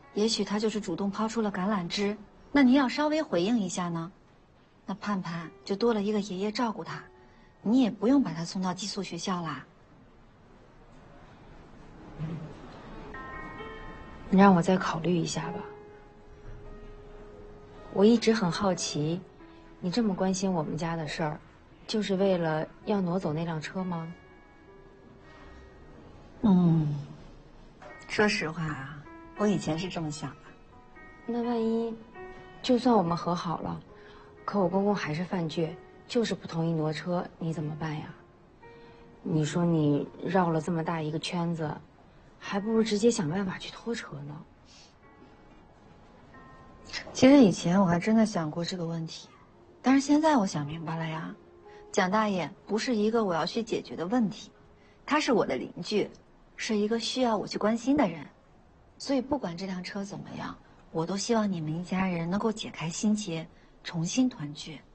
也许他就是主动抛出了橄榄枝，那你要稍微回应一下呢，那盼盼就多了一个爷爷照顾他，你也不用把他送到寄宿学校啦。 你让我再考虑一下吧。我一直很好奇，你这么关心我们家的事儿，就是为了要挪走那辆车吗？ 说实话啊，我以前是这么想的。 那万一，就算我们和好了，可我公公还是犯倔，就是不同意挪车，你怎么办呀？你说你绕了这么大一个圈子，还不如直接想办法去拖车呢。 其实以前我还真的想过这个问题，但是现在我想明白了呀，蒋大爷不是一个我要去解决的问题，他是我的邻居，是一个需要我去关心的人，所以不管这辆车怎么样，我都希望你们一家人能够解开心结，重新团聚。